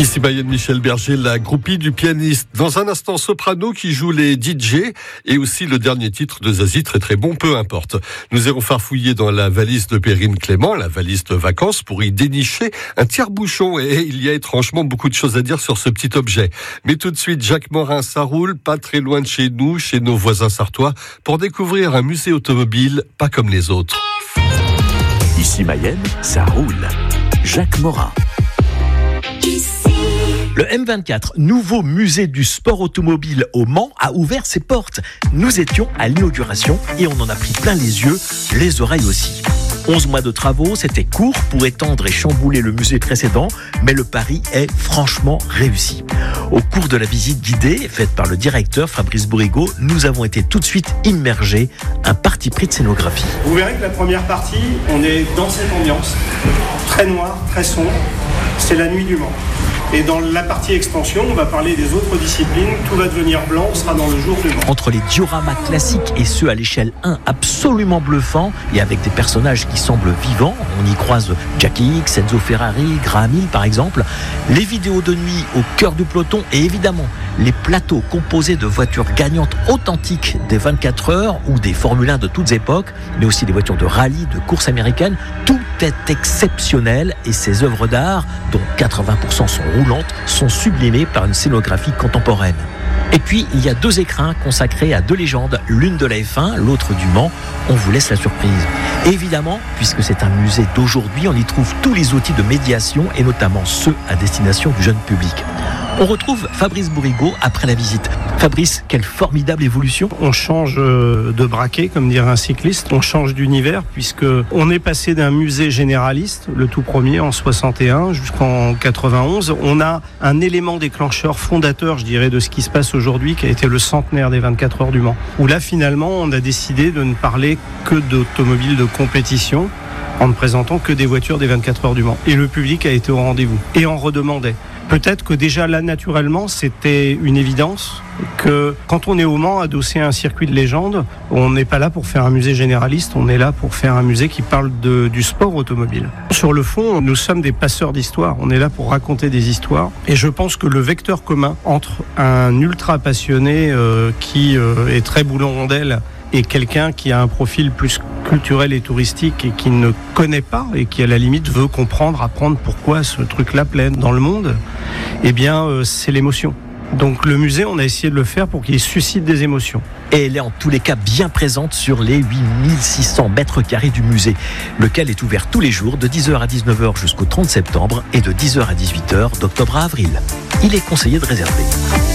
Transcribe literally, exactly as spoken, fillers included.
Ici Mayenne Michel Berger, la groupie du pianiste. Dans un instant, Soprano qui joue les D J et aussi le dernier titre de Zazie, très très bon, peu importe. Nous irons farfouiller dans la valise de Perrine Clément, la valise de vacances, pour y dénicher un tire-bouchon. Et il y a étrangement beaucoup de choses à dire sur ce petit objet. Mais tout de suite, Jacques Morin, ça roule, pas très loin de chez nous, chez nos voisins sartois, pour découvrir un musée automobile pas comme les autres. Ici Mayenne, ça roule. Jacques Morin. Le M vingt-quatre, nouveau musée du sport automobile au Mans, a ouvert ses portes. Nous étions à l'inauguration et on en a pris plein les yeux, les oreilles aussi. onze mois de travaux, c'était court pour étendre et chambouler le musée précédent, mais le pari est franchement réussi. Au cours de la visite guidée, faite par le directeur Fabrice Bourrigaud, nous avons été tout de suite immergés, un parti pris de scénographie. Vous verrez que la première partie, on est dans cette ambiance, très noire, très sombre, c'est la nuit du Mans. Et dans la partie extension, on va parler des autres disciplines. Tout va devenir blanc, on sera dans le jour du Mans. Entre les dioramas classiques et ceux à l'échelle un absolument bluffants et avec des personnages qui semblent vivants, on y croise Jackie X, Enzo Ferrari, Graham Hill par exemple, les vidéos de nuit au cœur du peloton et évidemment les plateaux composés de voitures gagnantes authentiques des vingt-quatre heures ou des Formule un de toutes époques, mais aussi des voitures de rallye, de course américaine. Tout est exceptionnel et ces œuvres d'art, dont quatre-vingts pour cent sont roulantes, sont sublimées par une scénographie contemporaine. Et puis, il y a deux écrins consacrés à deux légendes, l'une de la F un, l'autre du Mans. On vous laisse la surprise. Et évidemment, puisque c'est un musée d'aujourd'hui, on y trouve tous les outils de médiation et notamment ceux à destination du jeune public. On retrouve Fabrice Bourrigaud après la visite. Fabrice, quelle formidable évolution. On change de braquet, comme dirait un cycliste. On change d'univers puisque on est passé d'un musée généraliste, le tout premier en soixante et un jusqu'en quatre-vingt-onze. On a un élément déclencheur fondateur, je dirais, de ce qui se passe aujourd'hui, qui a été le centenaire des vingt-quatre heures du Mans. Où là, finalement, on a décidé de ne parler que d'automobiles de compétition en ne présentant que des voitures des vingt-quatre heures du Mans. Et le public a été au rendez-vous et en redemandait. Peut-être que déjà là, naturellement, c'était une évidence que quand on est au Mans, adossé à un circuit de légende, on n'est pas là pour faire un musée généraliste, on est là pour faire un musée qui parle de, du sport automobile. Sur le fond, nous sommes des passeurs d'histoire, on est là pour raconter des histoires. Et je pense que le vecteur commun entre un ultra passionné euh, qui euh, est très boulon rondelle et quelqu'un qui a un profil plus culturel et touristique et qui ne connaît pas et qui à la limite veut comprendre, apprendre pourquoi ce truc-là plaît dans le monde, eh bien euh, c'est l'émotion. Donc le musée, on a essayé de le faire pour qu'il suscite des émotions. Et elle est en tous les cas bien présente sur les huit mille six cents mètres carrés du musée, lequel est ouvert tous les jours de dix heures à dix-neuf heures jusqu'au trente septembre et de dix heures à dix-huit heures d'octobre à avril. Il est conseillé de réserver.